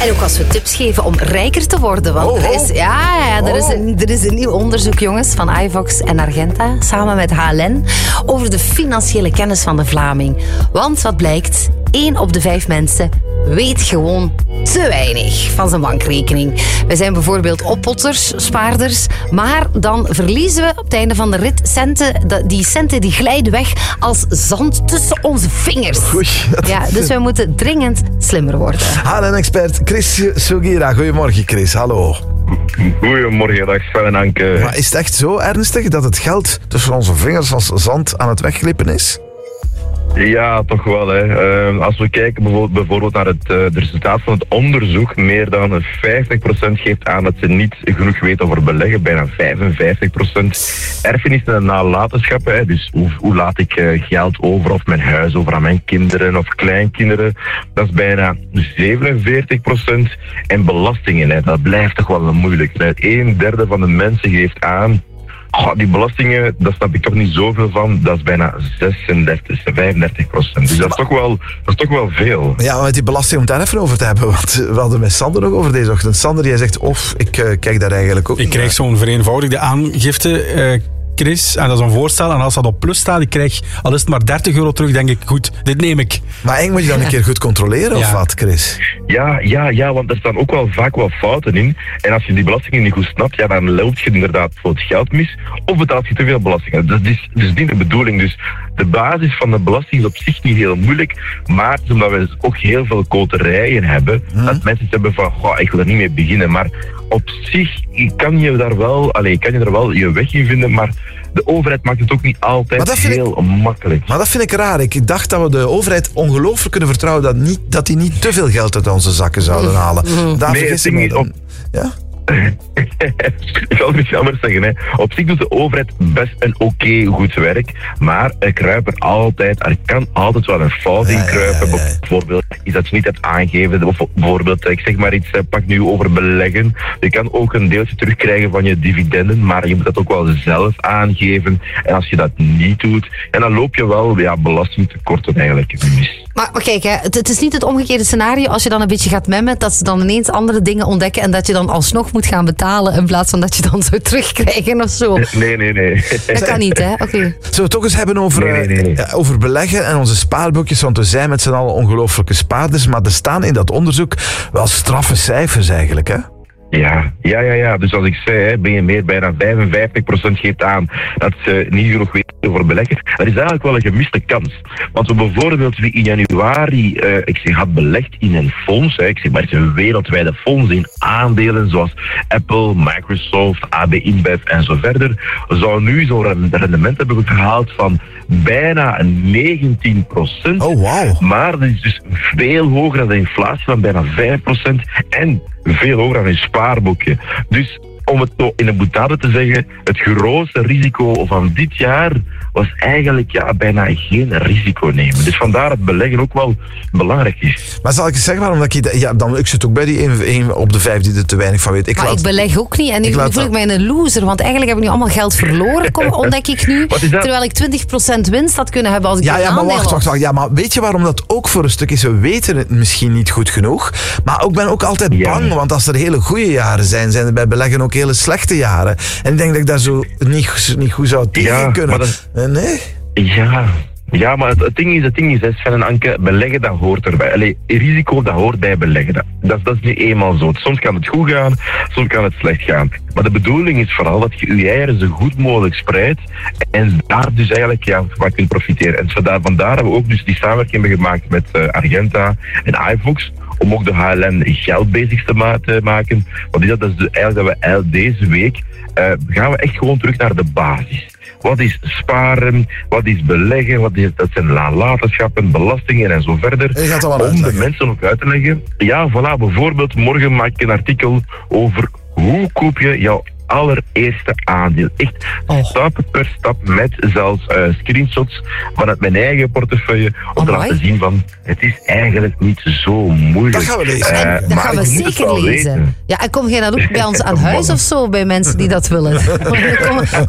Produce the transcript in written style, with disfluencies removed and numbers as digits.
En ook als we tips geven om rijker te worden. Want er is een nieuw onderzoek, jongens, van iVox en Argenta, samen met HLN, over de financiële kennis van de Vlaming. Want wat blijkt? 1 op de 5 mensen weet gewoon te weinig van zijn bankrekening. We zijn bijvoorbeeld oppotters, spaarders, maar dan verliezen we op het einde van de rit centen. Die centen die glijden weg als zand tussen onze vingers. Oei, ja, dus wij moeten dringend slimmer worden. HLN-expert Chris Sugira. Goedemorgen, Chris. Hallo. Goedemorgen, dag Sven en Anke. Maar is het echt zo ernstig dat het geld tussen onze vingers als zand aan het wegglippen is? Ja, toch wel. Hè. Als we kijken bijvoorbeeld naar het resultaat van het onderzoek, meer dan 50% geeft aan dat ze niet genoeg weten over beleggen. Bijna 55%. Erfenis en nalatenschap, hè. Dus hoe laat ik geld over of mijn huis over aan mijn kinderen of kleinkinderen. Dat is bijna 47%. En belastingen, hè, dat blijft toch wel moeilijk. 1/3 van de mensen geeft aan... die belastingen, daar snap ik toch niet zoveel van. Dat is bijna 35%. Dus dat is toch wel veel. Ja, maar met die belasting om het daar even over te hebben. Want we hadden met Sander nog over deze ochtend. Sander, jij zegt, ik kijk daar eigenlijk ook. Ik krijg zo'n vereenvoudigde aangifte, Chris. En dat is een voorstel. En als dat op plus staat, ik krijg al is het maar €30 terug, denk ik, goed, dit neem ik. Maar eigenlijk moet je dan een keer goed controleren, of wat, Chris? Ja, want er staan ook wel vaak wel fouten in. En als je die belastingen niet goed snapt, ja, dan loopt je inderdaad voor het geld mis. Of betaalt je te veel belastingen. Dat is dus niet de bedoeling. Dus de basis van de belasting is op zich niet heel moeilijk. Maar het is omdat we ook heel veel koterijen hebben, dat mensen hebben van, ik wil er niet mee beginnen. Maar op zich kan je er wel je weg in vinden, maar de overheid maakt het ook niet altijd heel makkelijk. Maar dat vind ik raar. Ik dacht dat we de overheid ongelooflijk kunnen vertrouwen dat die niet te veel geld uit onze zakken zouden halen. Daar vergis ik me dan. Ja? Ik zal het iets anders zeggen. Hè. Op zich doet de overheid best een goed werk, maar er kan altijd wel een fout in kruipen. Bijvoorbeeld iets dat je niet hebt aangegeven. Bijvoorbeeld, ik zeg maar iets, pak nu over beleggen. Je kan ook een deeltje terugkrijgen van je dividenden, maar je moet dat ook wel zelf aangeven. En als je dat niet doet, en dan loop je wel belastingtekorten eigenlijk mis. Maar kijk, hè, het is niet het omgekeerde scenario als je dan een beetje gaat memmen, dat ze dan ineens andere dingen ontdekken en dat je dan alsnog moet gaan betalen in plaats van dat je dan zou terugkrijgen of zo. Nee. Dat kan niet, hè? Oké. Zullen we het toch eens hebben over, over beleggen en onze spaarboekjes, want we zijn met z'n allen ongelooflijke spaarders, maar er staan in dat onderzoek wel straffe cijfers eigenlijk, hè? Ja. Dus als ik zei, BNB bijna 55% geeft aan dat ze niet genoeg weten over beleggen. Dat is eigenlijk wel een gemiste kans. Want bijvoorbeeld wie in januari had belegd in een fonds, ik zeg maar het is een wereldwijde fonds in aandelen zoals Apple, Microsoft, AB InBev en zo verder, zou nu zo'n rendement hebben gehaald van bijna 19%. Oh, wow. Maar dat is dus veel hoger dan de inflatie van bijna 5% en veel hoger dan een spaarboekje. Dus om het in een boutade te zeggen, het grootste risico van dit jaar was eigenlijk bijna geen risico nemen. Dus vandaar dat beleggen ook wel belangrijk is. Maar zal ik eens zeggen waarom dat ik zit ook bij die 1 op de 5 die er te weinig van weet. Ik beleg ook niet en nu voel ik mij een loser, want eigenlijk heb ik nu allemaal geld verloren, ontdek ik nu, terwijl ik 20% winst had kunnen hebben als ik maar wacht. Ja, maar weet je waarom dat ook voor een stuk is? We weten het misschien niet goed genoeg, maar ik ben ook altijd bang, want als er hele goede jaren zijn er bij beleggen ook hele slechte jaren. En ik denk dat ik daar zo niet goed zou tegen kunnen. Nee? Ja, maar het ding is, Sven en Anke, beleggen dat hoort erbij. Risico dat hoort bij beleggen. Dat is niet eenmaal zo. Soms kan het goed gaan, soms kan het slecht gaan. Maar de bedoeling is vooral dat je je eieren zo goed mogelijk spreidt en daar dus eigenlijk van kunt profiteren. En vandaar hebben we ook dus die samenwerking hebben gemaakt met Argenta en iVox, om ook de HLN geldbasics te maken. Want dat is dus eigenlijk dat we deze week gaan we echt gewoon terug naar de basis. Wat is sparen? Wat is beleggen? Dat zijn nalatenschappen, belastingen en zo verder. Om de mensen ook uit te leggen. Ja, voilà. Bijvoorbeeld, morgen maak ik een artikel over hoe koop je jouw allereerste aandeel. Echt stap per stap met zelfs screenshots vanuit mijn eigen portefeuille om te laten zien van het is eigenlijk niet zo moeilijk. Dat gaan we lezen. Dat gaan we zeker lezen. Ja, en kom jij dan ook bij ons aan huis of zo, bij mensen die dat willen?